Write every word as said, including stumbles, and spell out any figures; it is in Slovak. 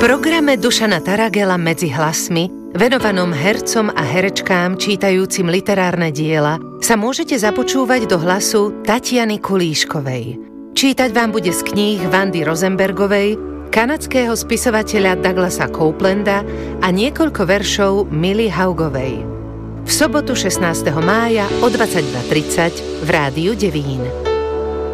programe Dušana Taragela Medzi hlasmi, venovanom hercom a herečkám čítajúcim literárne diela, sa môžete započúvať do hlasu Tatiany Kulíškovej. Čítať vám bude z kníh Vandy Rosenbergovej, kanadského spisovateľa Douglasa Coupelanda a niekoľko veršov Milly Haugovej. V sobotu šestnásteho mája o dvadsaťdva tridsať v Rádiu Devín.